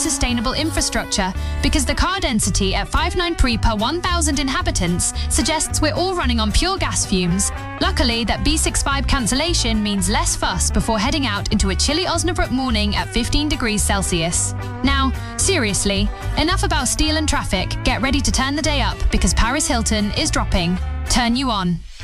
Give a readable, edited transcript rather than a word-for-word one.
sustainable infrastructure because the car density at 593 per 1,000 inhabitants suggests we're all running on pure gas fumes. Luckily, that B65 cancellation means less fuss before heading out into a chilly Osnabrück morning at 15 degrees Celsius. Now, seriously, enough about steel and traffic. Get ready to turn the day up because Paris Hilton is dropping Turn You On.